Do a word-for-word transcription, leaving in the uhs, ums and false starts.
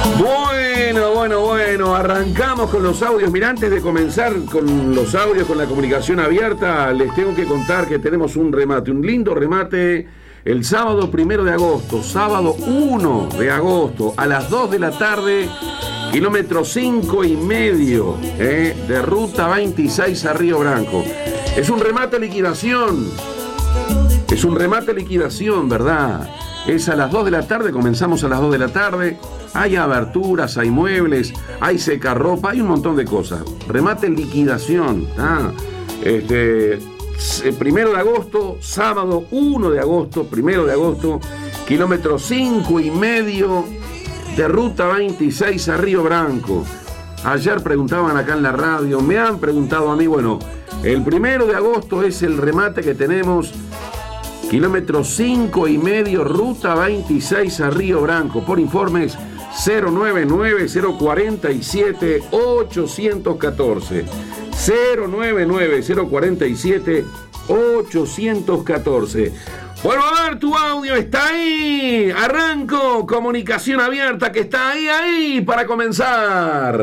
Bueno, bueno, bueno, arrancamos con los audios. Mira, antes de comenzar con los audios, con la comunicación abierta, les tengo que contar que tenemos un remate, un lindo remate el sábado primero de agosto, sábado uno de agosto, a las dos de la tarde, kilómetro cinco y medio, eh, de ruta veintiséis a Río Branco. Es un remate liquidación, es un remate liquidación, ¿verdad? Es a las dos de la tarde, comenzamos a las dos de la tarde. Hay aberturas, hay muebles, hay secarropa, hay un montón de cosas. Remate liquidación. Ah, este, primero de agosto, sábado uno de agosto, primero de agosto, kilómetro cinco y medio de ruta veintiséis a Río Branco. Ayer preguntaban acá en la radio, me han preguntado a mí, bueno, el primero de agosto es el remate que tenemos. Kilómetro cinco y medio, ruta veintiséis a Río Branco. Por informes cero nueve nueve, cero cuatro siete, ocho uno cuatro. cero nueve nueve, cero cuatro siete, ocho uno cuatro. Vuelvo a ver tu audio, está ahí. Arranco, comunicación abierta que está ahí, ahí para comenzar.